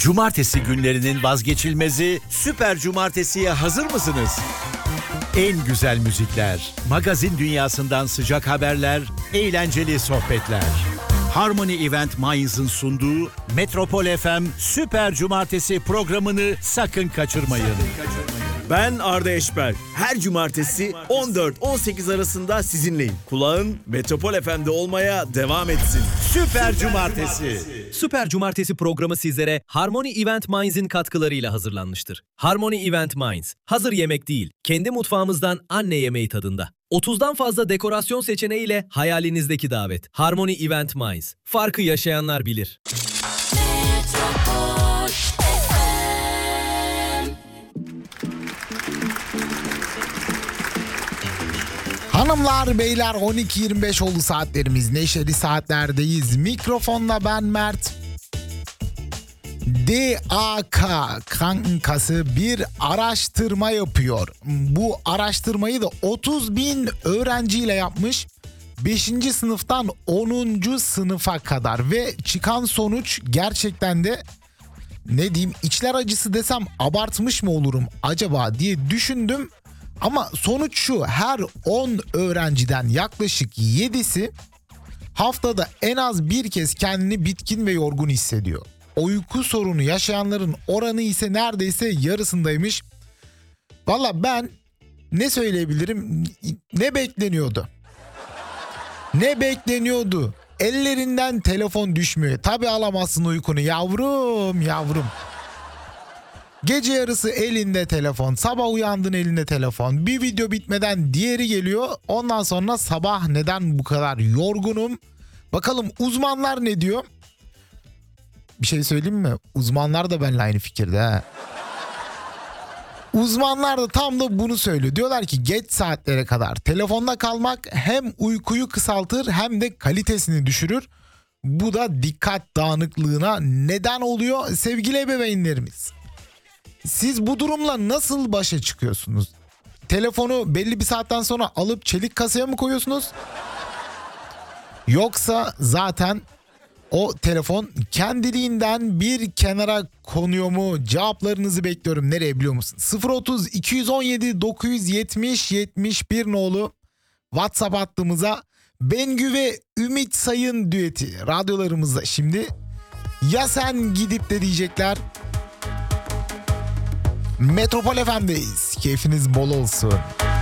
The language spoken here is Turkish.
Cumartesi günlerinin vazgeçilmezi Süper Cumartesi'ye hazır mısınız? En güzel müzikler, magazin dünyasından sıcak haberler, eğlenceli sohbetler. Harmony Event Mainz'ın sunduğu Metropol FM Süper Cumartesi programını sakın kaçırmayın. Ben Arda Eşber. Her cumartesi 14-18 arasında sizinleyim. Kulağın Metropol FM'de olmaya devam etsin. Süper Cumartesi. Süper Cumartesi programı sizlere Harmony Event Mainz'in katkılarıyla hazırlanmıştır. Harmony Event Mainz, hazır yemek değil, kendi mutfağımızdan anne yemeği tadında. 30'dan fazla dekorasyon seçeneğiyle hayalinizdeki davet. Harmony Event Mainz. Farkı yaşayanlar bilir. Hanımlar, beyler, 12.25 oldu saatlerimiz. Neşeli saatlerdeyiz. Mikrofonla ben Mert. DAK kankası bir araştırma yapıyor. Bu araştırmayı da 30.000 öğrenciyle yapmış. 5. sınıftan 10. sınıfa kadar ve çıkan sonuç gerçekten de ne diyeyim, içler acısı desem abartmış mı olurum acaba diye düşündüm. Ama sonuç şu: her 10 öğrenciden yaklaşık 7'si haftada en az bir kez kendini bitkin ve yorgun hissediyor. Uyku sorunu yaşayanların oranı ise neredeyse yarısındaymış. Valla ben ne söyleyebilirim? Ne bekleniyordu? Ne bekleniyordu? Ellerinden telefon düşmüyor. Tabii alamazsın uykunu yavrum, yavrum. Gece yarısı elinde telefon, sabah uyandın elinde telefon, bir video bitmeden diğeri geliyor. Ondan sonra sabah neden bu kadar yorgunum? Bakalım uzmanlar ne diyor? Bir şey söyleyeyim mi? Uzmanlar da benimle aynı fikirde ha. Uzmanlar da tam da bunu söylüyor. Diyorlar ki geç saatlere kadar telefonda kalmak hem uykuyu kısaltır hem de kalitesini düşürür. Bu da dikkat dağınıklığına neden oluyor sevgili ebeveynlerimiz. Siz bu durumla nasıl başa çıkıyorsunuz? Telefonu belli bir saatten sonra alıp çelik kasaya mı koyuyorsunuz? Yoksa zaten o telefon kendiliğinden bir kenara konuyor mu? Cevaplarınızı bekliyorum. Nereye biliyor musun? 030 217 970 71 nolu WhatsApp hattımıza Bengü ve Ümit Sayın düeti radyolarımızda şimdi. Ya sen gidip de diyecekler. Metropol FM'deyiz. Keyfiniz bol olsun.